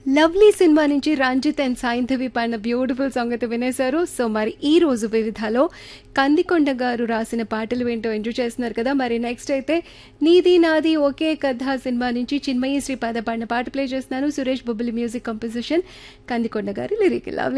Lovely cinema నుంచి Ranjith and సాయింధవి పాడిన beautiful song అయితే వినేశారు. సో మరి ఈ రోజు వివిధలో కందికొండ గారు రాసిన పాటలు ఏంటో ఎంజాయ్ చేస్తున్నారు కదా. మరి నెక్స్ట్ అయితే నీది నాది ఒకే కథ సినిమా నుంచి చిన్మయి శ్రీపాద పాడిన పాట ప్లే చేస్తున్నాను. సురేష్ బొబ్బిలి మ్యూజిక్ కంపోజిషన్, కందికొండ గారి లిరిక్. లవ్లీ